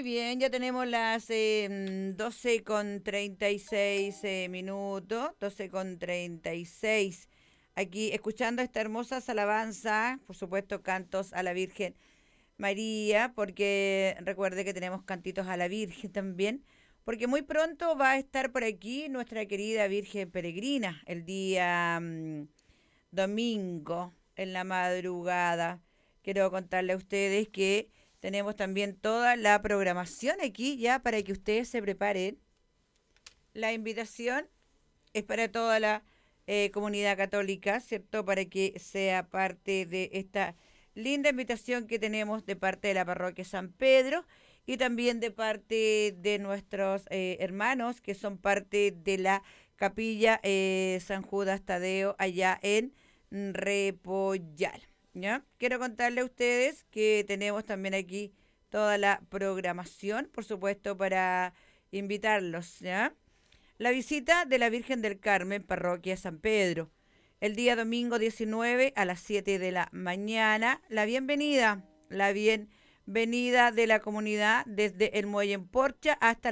Muy bien, ya tenemos las 12 con 36 minutos, 12 con 36. Aquí escuchando esta hermosa alabanza, por supuesto cantos a la Virgen María, porque recuerde que tenemos cantitos a la Virgen también, porque muy pronto va a estar por aquí nuestra querida Virgen Peregrina, el día domingo, en la madrugada. Quiero contarle a ustedes que tenemos también toda la programación aquí ya para que ustedes se preparen. La invitación es para toda la comunidad católica, ¿cierto? Para que sea parte de esta linda invitación que tenemos de parte de la parroquia San Pedro y también de parte de nuestros hermanos que son parte de la capilla San Judas Tadeo allá en Repollal. ¿Ya? Quiero contarle a ustedes que tenemos también aquí toda la programación, por supuesto, para invitarlos, ¿ya? La visita de la Virgen del Carmen, parroquia San Pedro. El día domingo 19 a las 7 de la mañana. La bienvenida de la comunidad desde el Muelle en Porcha hasta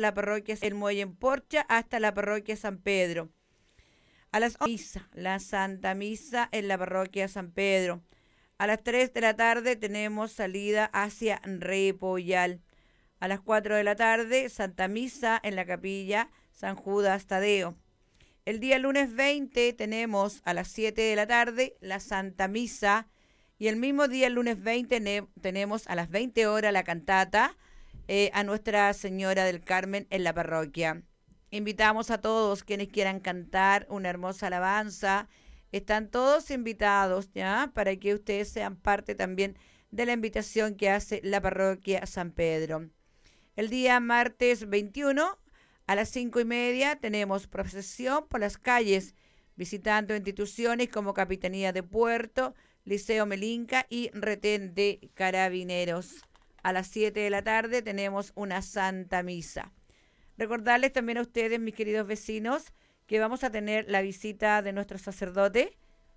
la parroquia San Pedro. A las 11 misa, la Santa Misa en la parroquia San Pedro. A las 3 de la tarde tenemos salida hacia Repollal. A las 4 de la tarde, Santa Misa en la capilla San Judas Tadeo. El día lunes 20 tenemos a las 7 de la tarde la Santa Misa y el mismo día, el lunes 20, tenemos a las 20 horas la cantata a Nuestra Señora del Carmen en la parroquia. Invitamos a todos quienes quieran cantar una hermosa alabanza. Están todos invitados, ¿ya? Para que ustedes sean parte también de la invitación que hace la parroquia San Pedro. El día martes 21 a las 5:30 tenemos procesión por las calles, visitando instituciones como Capitanía de Puerto, Liceo Melinca y Retén de Carabineros. A las 7 de la tarde tenemos una Santa Misa. Recordarles también a ustedes, mis queridos vecinos, que vamos a tener la visita de nuestro sacerdote,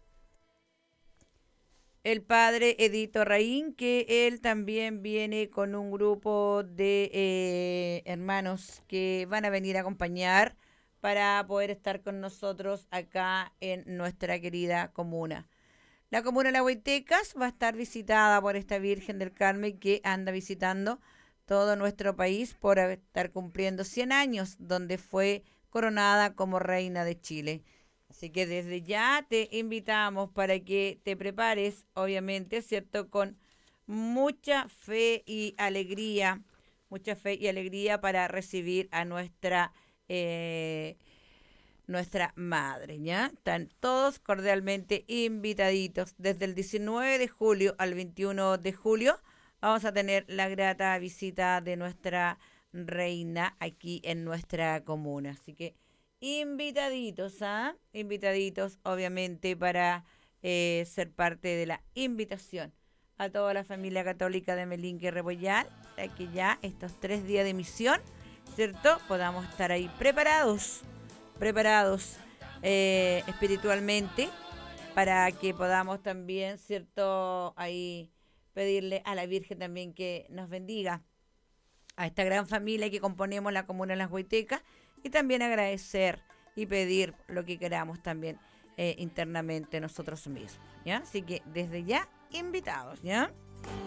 el padre Edito Raín, que él también viene con un grupo de hermanos que van a venir a acompañar para poder estar con nosotros acá en nuestra querida comuna. La comuna de La Huaytecas va a estar visitada por esta Virgen del Carmen que anda visitando todo nuestro país por estar cumpliendo 100 años, donde fue coronada como reina de Chile. Así que desde ya te invitamos para que te prepares, obviamente, ¿cierto? Con mucha fe y alegría para recibir a eh, nuestra madre, ¿ya? Están todos cordialmente invitaditos. Desde el 19 de julio al 21 de julio vamos a tener la grata visita de nuestra reina aquí en nuestra comuna. Así que invitaditos, ¿ah? Invitaditos, obviamente, para ser parte de la invitación a toda la familia católica de Melinque y Rebollar, para que ya estos 3 días de misión, ¿cierto? Podamos estar ahí preparados espiritualmente para que podamos también, ¿cierto? Ahí pedirle a la Virgen también que nos bendiga a esta gran familia que componemos la comuna de Las Huaytecas y también agradecer y pedir lo que queramos también internamente nosotros mismos, ¿ya? Así que desde ya, invitados, ¿ya?